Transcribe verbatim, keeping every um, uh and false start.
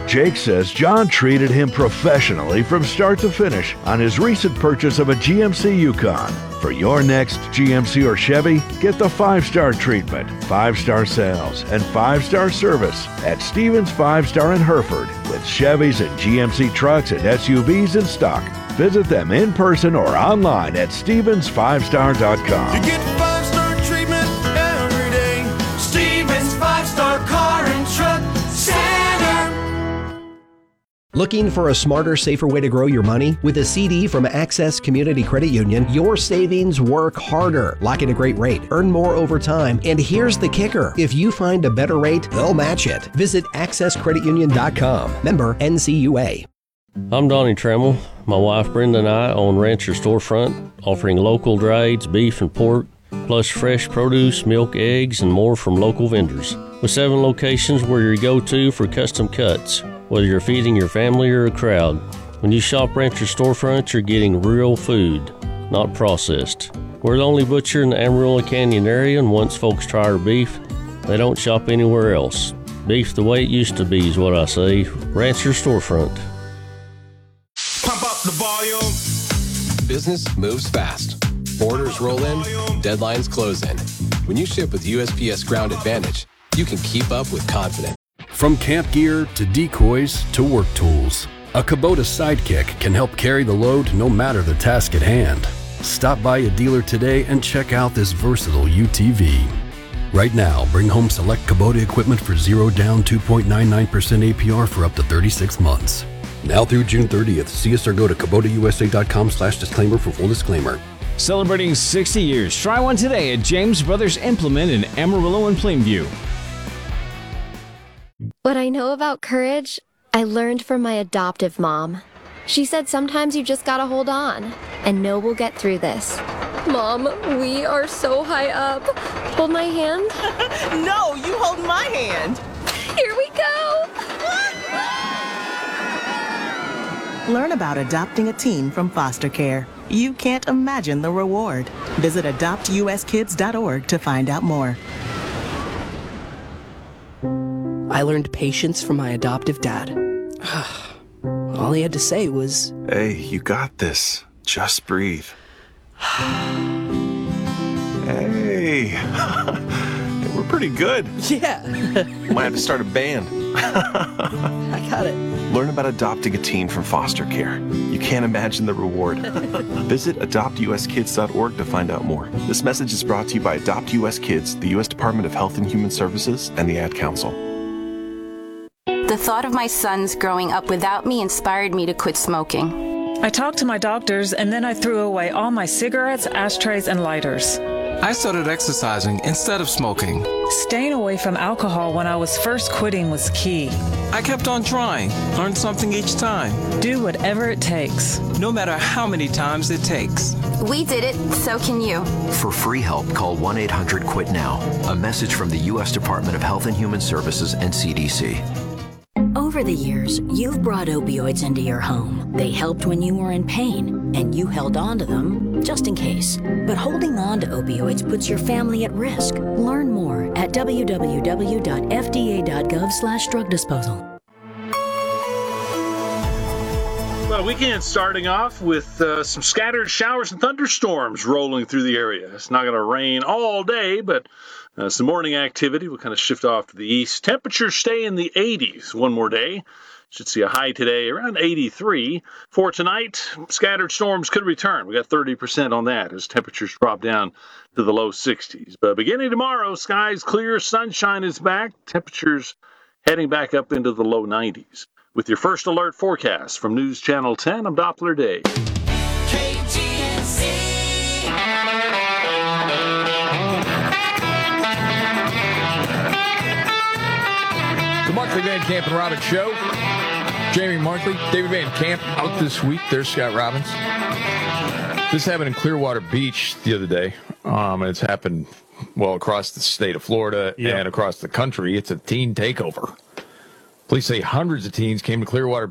Jake says John treated him professionally from start to finish on his recent purchase of a G M C Yukon. For your next G M C or Chevy, get the five-star treatment, five-star sales, and five-star service at Stevens Five Star in Hereford with Chevys and G M C trucks and S U Vs in stock. Visit them in person or online at stevens five star dot com. You get five-star treatment every day. Stevens Five Star Car and Truck Center. Looking for a smarter, safer way to grow your money? With a C D from Access Community Credit Union, your savings work harder. Lock in a great rate, earn more over time, and here's the kicker. If you find a better rate, they'll match it. Visit access credit union dot com. Member N C U A. I'm Donnie Trammell. My wife Brenda and I own Rancher Storefront, offering local drieds, beef and pork, plus fresh produce, milk, eggs, and more from local vendors. With seven locations, we're your go-to for custom cuts, whether you're feeding your family or a crowd. When you shop Rancher Storefront, you're getting real food, not processed. We're the only butcher in the Amarillo Canyon area, and once folks try our beef, they don't shop anywhere else. Beef the way it used to be is what I say. Rancher Storefront. Pump up the volume. Business moves fast. Orders roll in, deadlines close in. When you ship with U S P S Ground Advantage, you can keep up with confidence. From camp gear to decoys to work tools, a Kubota Sidekick can help carry the load no matter the task at hand. Stop by a dealer today and check out this versatile U T V. Right now, bring home select Kubota equipment for zero down two point nine nine percent A P R for up to thirty-six months. Now through June thirtieth, see us or go to Kubota U S A dot com slash disclaimer for full disclaimer. Celebrating sixty years. Try one today at James Brothers Implement in Amarillo and Plainview. What I know about courage, I learned from my adoptive mom. She said sometimes you just gotta hold on and know we'll get through this. Mom, we are so high up. Hold my hand. No, you hold my hand. Here we go. Learn about adopting a teen from foster care. You can't imagine the reward. Visit adopt U S kids dot org to find out more. I learned patience from my adoptive dad. All he had to say was, "Hey, you got this. Just breathe." Hey, we're pretty good. Yeah. You might have to start a band. I got it. Learn about adopting a teen from foster care. You can't imagine the reward. Visit adopt U S kids dot org to find out more. This message is brought to you by Adopt U S Kids, the U S Department of Health and Human Services, and the Ad Council. The thought of my sons growing up without me inspired me to quit smoking. I talked to my doctors, and then I threw away all my cigarettes, ashtrays, and lighters. I started exercising instead of smoking. Staying away from alcohol when I was first quitting was key. I kept on trying, learned something each time. Do whatever it takes. No matter how many times it takes. We did it, so can you. For free help, call one eight hundred quit now. A message from the U S Department of Health and Human Services and C D C. Over the years, you've brought opioids into your home. They helped when you were in pain, and you held on to them just in case. But holding on to opioids puts your family at risk. Learn more at w w w dot f d a dot gov slash drug disposal. Well, weekend starting off with uh, some scattered showers and thunderstorms rolling through the area. It's not going to rain all day, but uh, some morning activity will kind of shift off to the east. Temperatures stay in the eighties one more day. Should see a high today around eighty-three. For tonight, scattered storms could return. We got thirty percent on that as temperatures drop down to the low sixties. But beginning tomorrow, skies clear, sunshine is back. Temperatures heading back up into the low nineties. With your first alert forecast from News Channel ten, I'm Doppler Day. K G N C. The Markley Van Camp and Robbins Show. Jamie Markley, David Van Camp out this week. There's Scott Robbins. This happened in Clearwater Beach the other day. Um, and it's happened, well, across the state of Florida yep. and across the country. It's a teen takeover. Police say hundreds of teens came to Clearwater